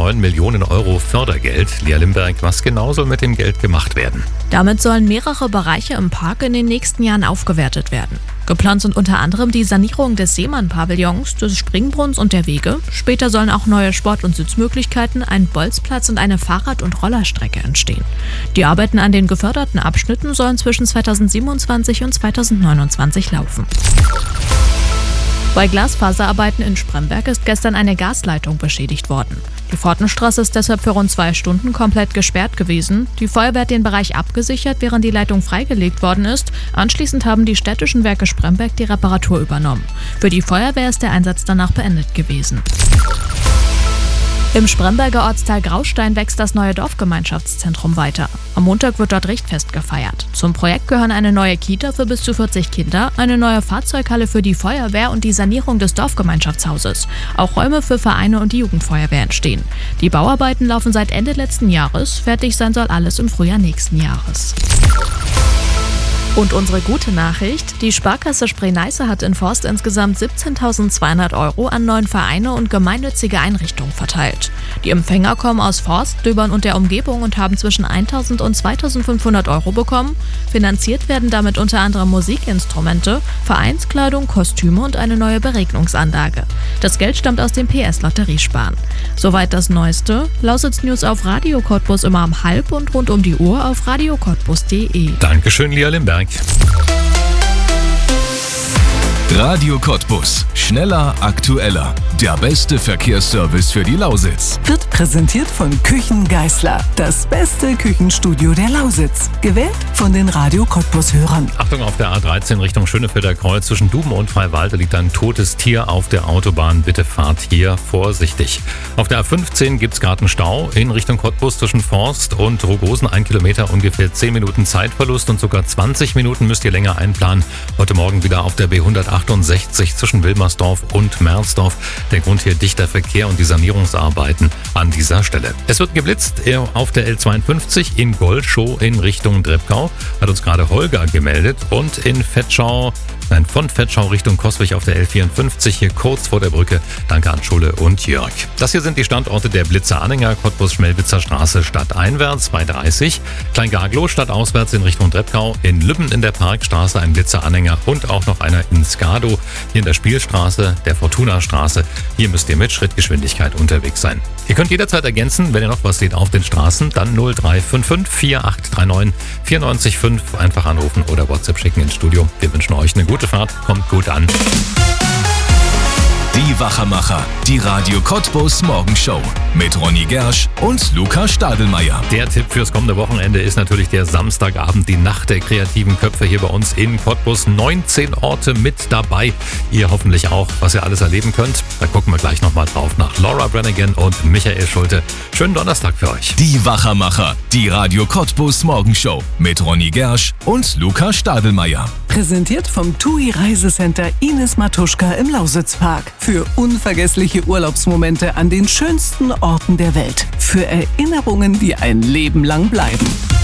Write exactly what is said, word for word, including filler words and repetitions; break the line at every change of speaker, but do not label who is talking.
neun Millionen Euro Fördergeld. Lea Limberg, was genau soll mit dem Geld gemacht werden?
Damit sollen mehrere Bereiche im Park in den nächsten Jahren aufgewertet werden. Geplant sind unter anderem die Sanierung des Seemann-Pavillons, des Springbrunns und der Wege. Später sollen auch neue Sport- und Sitzmöglichkeiten, ein Bolzplatz und eine Fahrrad- und Rollerstrecke entstehen. Die Arbeiten an den geförderten Abschnitten sollen zwischen zweitausendsiebenundzwanzig und zweitausendneunundzwanzig laufen. Bei Glasfaserarbeiten in Spremberg ist gestern eine Gasleitung beschädigt worden. Die Pfortenstraße ist deshalb für rund zwei Stunden komplett gesperrt gewesen. Die Feuerwehr hat den Bereich abgesichert, während die Leitung freigelegt worden ist. Anschließend haben die städtischen Werke Spremberg die Reparatur übernommen. Für die Feuerwehr ist der Einsatz danach beendet gewesen. Im Spremberger Ortsteil Graustein wächst das neue Dorfgemeinschaftszentrum weiter. Am Montag wird dort Richtfest gefeiert. Zum Projekt gehören eine neue Kita für bis zu vierzig Kinder, eine neue Fahrzeughalle für die Feuerwehr und die Sanierung des Dorfgemeinschaftshauses. Auch Räume für Vereine und die Jugendfeuerwehr entstehen. Die Bauarbeiten laufen seit Ende letzten Jahres. Fertig sein soll alles im Frühjahr nächsten Jahres. Und unsere gute Nachricht: Die Sparkasse Spree-Neiße hat in Forst insgesamt siebzehntausendzweihundert Euro an neuen Vereine und gemeinnützige Einrichtungen verteilt. Die Empfänger kommen aus Forst, Döbern und der Umgebung und haben zwischen eintausend und zweitausendfünfhundert Euro bekommen. Finanziert werden damit unter anderem Musikinstrumente, Vereinskleidung, Kostüme und eine neue Beregnungsanlage. Das Geld stammt aus dem P S-Lotteriesparen. Soweit das Neueste. Lausitz-News auf Radio Cottbus immer um halb und rund um die Uhr auf radio cottbus punkt de.
Dankeschön, Lea Limberg.
Radio Cottbus. Schneller, aktueller. Der beste Verkehrsservice für die Lausitz.
Wird präsentiert von Küchen Geisler. Das beste Küchenstudio der Lausitz. Gewählt von den Radio Cottbus-Hörern.
Achtung, auf der A dreizehn Richtung Schönefelder Kreuz zwischen Duben und Freiwald liegt ein totes Tier auf der Autobahn. Bitte fahrt hier vorsichtig. Auf der A fünfzehn gibt es gerade einen Stau in Richtung Cottbus zwischen Forst und Rogosen. Ein Kilometer, ungefähr zehn Minuten Zeitverlust und sogar zwanzig Minuten müsst ihr länger einplanen. Heute Morgen wieder auf der B hundertachtundsechzig zwischen Wilmersdorf und Merzdorf. Der Grund hier dichter Verkehr und die Sanierungsarbeiten an dieser Stelle. Es wird geblitzt auf der L zweiundfünfzig in Golschow in Richtung Drepkau. Hat uns gerade Holger gemeldet. Und in Vetschau, nein, von Vetschau Richtung Coswig auf der L vierundfünfzig hier kurz vor der Brücke. Danke an Schule und Jörg. Das hier sind die Standorte der Blitzer-Anhänger. Cottbus Schmelwitzer Straße stadteinwärts bei dreißig. Kleingaglow stadtauswärts in Richtung Drepkau. In Lübben in der Parkstraße ein Blitzer-Anhänger und auch noch einer in Skado. Hier in der Spielstraße, der Fortuna-Straße. Hier müsst ihr mit Schrittgeschwindigkeit unterwegs sein. Ihr könnt jederzeit ergänzen, wenn ihr noch was seht auf den Straßen, dann null drei fünf fünf vier acht drei neun vier neun fünf. Einfach anrufen oder WhatsApp schicken ins Studio. Wir wünschen euch eine gute Fahrt. Kommt gut an.
Die Wachermacher, die Radio Cottbus Morgenshow mit Ronny Gersch und Luca Stadelmeier.
Der Tipp fürs kommende Wochenende ist natürlich der Samstagabend, die Nacht der kreativen Köpfe hier bei uns in Cottbus. neunzehn Orte mit dabei. Ihr hoffentlich auch, was ihr alles erleben könnt. Da gucken wir gleich nochmal drauf nach Laura Brannigan und Michael Schulte. Schönen Donnerstag für euch.
Die Wachermacher, die Radio Cottbus Morgenshow mit Ronny Gersch und Luca Stadelmeier.
Präsentiert vom T U I Reisecenter Ines Matuschka im Lausitzpark. Für unvergessliche Urlaubsmomente an den schönsten Orten der Welt. Für Erinnerungen, die ein Leben lang bleiben.